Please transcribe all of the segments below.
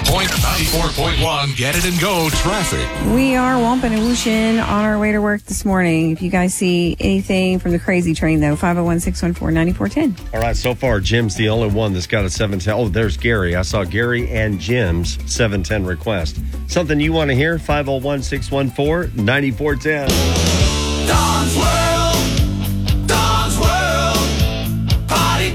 Point 94.1, get it and go traffic. We are whomping and whooshing on our way to work this morning. If you guys see anything from the crazy train, though, 501-614-9410. All right, so far, Jim's the only one that's got a 710. Oh, there's Gary. I saw Gary and Jim's 710 request. Something you want to hear? 501-614-9410. Don's World, party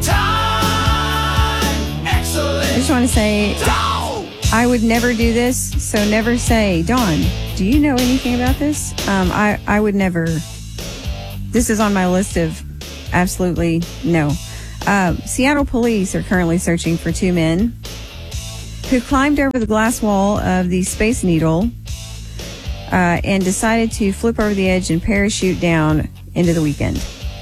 time, excellent. I just want to say, I would never do this, so never say, Dawn, do you know anything about this? I would never. This is on my list of absolutely no. Seattle police are currently searching for two men who climbed over the glass wall of the Space Needle and decided to flip over the edge and parachute down into the weekend.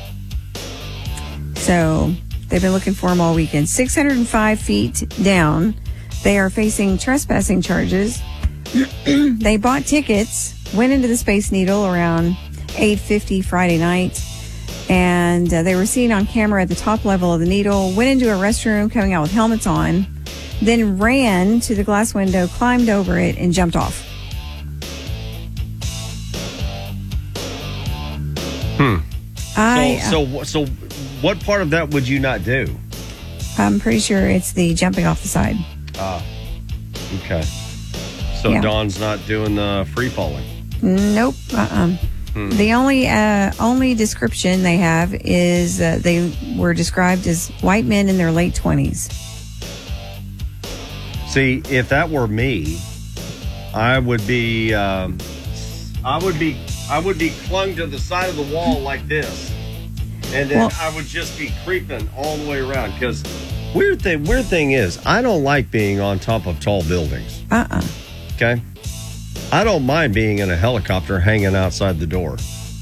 So they've been looking for them all weekend. 605 feet down. They are facing trespassing charges. They bought tickets, went into the Space Needle around 8:50 Friday night, and they were seen on camera at the top level of the needle, went into a restroom coming out with helmets on, then ran to the glass window, climbed over it, and jumped off. So what part of that would you not do? I'm pretty sure it's the jumping off the side. Okay. So Yeah. Dawn's not doing the free falling. Nope. The only description they have is they were described as white men in their late 20s. See, if that were me, I would be clung to the side of the wall like this, and then I would just be creeping all the way around. Because weird thing is, I don't like being on top of tall buildings. Okay, I don't mind being in a helicopter hanging outside the door.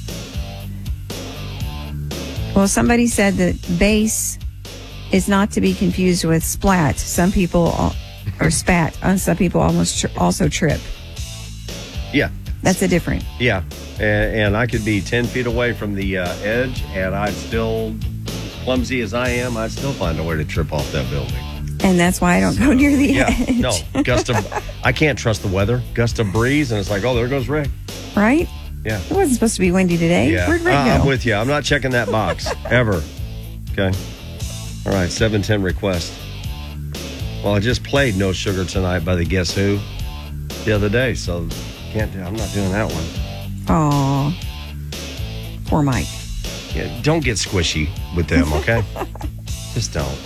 Well, somebody said that base is not to be confused with splat. Some people or spat. Some people also trip. Yeah, That's a different. yeah, and I could be 10 feet away from the edge, and I'd still, clumsy as I am, I'd still find a way to trip off that building. And that's why I don't go near the edge. No, I can't trust the weather. Gust of breeze, and it's like, oh, there goes Rick. Right? Yeah. It wasn't supposed to be windy today. Yeah. Where'd Rick go? I'm with you. I'm not checking that box ever. Okay. All right, 710 request. Well, I just played No Sugar Tonight by the Guess Who the other day, so I'm not doing that one. Aw. Poor Mike. Yeah, don't get squishy with them, okay? Just don't.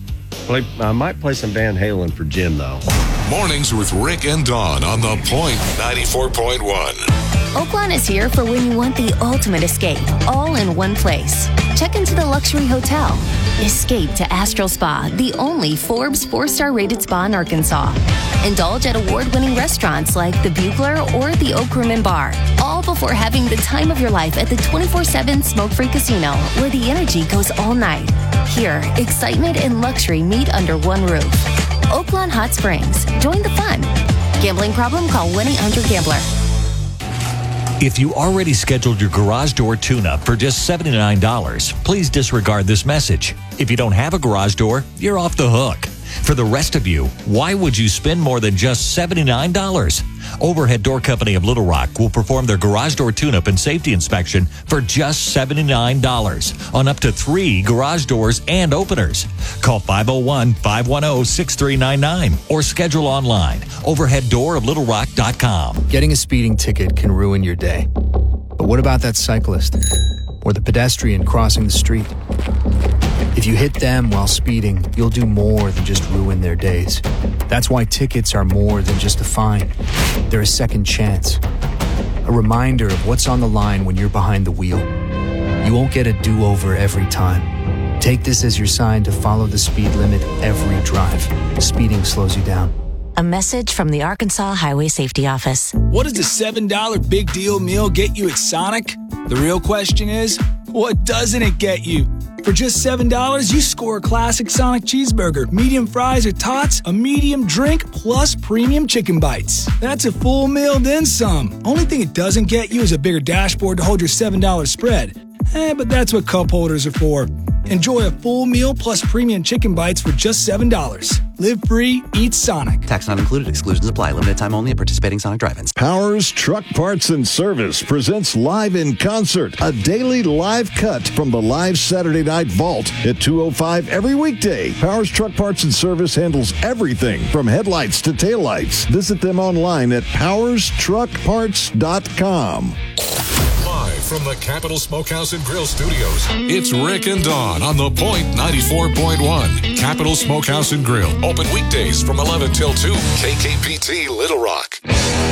I might play some Van Halen for Jim, though. Mornings with Rick and Dawn on the Point 94.1. Oaklawn is here for when you want the ultimate escape, all in one place. Check into the luxury hotel. Escape to Astral Spa, the only Forbes 4-star rated spa in Arkansas. Indulge at award-winning restaurants like the Bugler or the Oak Room and Bar, all before having the time of your life at the 24/7 smoke-free casino, where the energy goes all night. Here, excitement and luxury meet under one roof. Oaklawn Hot Springs. Join the fun. Gambling problem? Call 1-800-GAMBLER. If you already scheduled your garage door tune-up for just $79, please disregard this message. If you don't have a garage door, you're off the hook. For the rest of you, why would you spend more than just $79? Overhead Door Company of Little Rock will perform their garage door tune-up and safety inspection for just $79 on up to 3 garage doors and openers. Call 501-510-6399 or schedule online, overheaddooroflittlerock.com. Getting a speeding ticket can ruin your day. But what about that cyclist or the pedestrian crossing the street? If you hit them while speeding, you'll do more than just ruin their days. That's why tickets are more than just a fine. They're a second chance. A reminder of what's on the line when you're behind the wheel. You won't get a do-over every time. Take this as your sign to follow the speed limit every drive. Speeding slows you down. A message from the Arkansas Highway Safety Office. What does the $7 big deal meal get you at Sonic? The real question is, what doesn't it get you? For just $7, you score a classic Sonic cheeseburger, medium fries or tots, a medium drink, plus premium chicken bites. That's a full meal, then some. Only thing it doesn't get you is a bigger dashboard to hold your $7 spread. But that's what cup holders are for. Enjoy a full meal plus premium chicken bites for just $7. Live free, eat Sonic. Tax not included. Exclusions apply. Limited time only at participating Sonic drive-ins. Powers Truck Parts and Service presents Live in Concert, a daily live cut from the live Saturday Night Vault at 2:05 every weekday. Powers Truck Parts and Service handles everything from headlights to taillights. Visit them online at powerstruckparts.com. Live from the Capital Smokehouse and Grill Studios, it's Rick and Dawn on The Point 94.1. Capital Smokehouse and Grill, open weekdays from 11 till 2. KKPT Little Rock.